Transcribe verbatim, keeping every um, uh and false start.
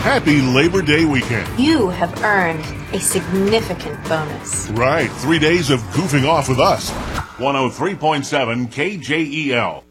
Happy Labor Day weekend. You have earned a significant bonus. Right, three days of goofing off with us. one oh three point seven K J E L.